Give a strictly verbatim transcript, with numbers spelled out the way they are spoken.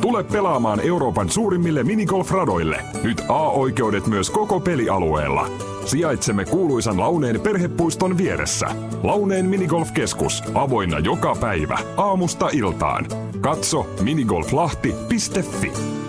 Tule pelaamaan Euroopan suurimmille minigolfradoille. Nyt A-oikeudet myös koko pelialueella. Sijaitsemme kuuluisan Launeen perhepuiston vieressä. Launeen minigolfkeskus. Avoinna joka päivä. Aamusta iltaan. Katso minigolflahti piste fi.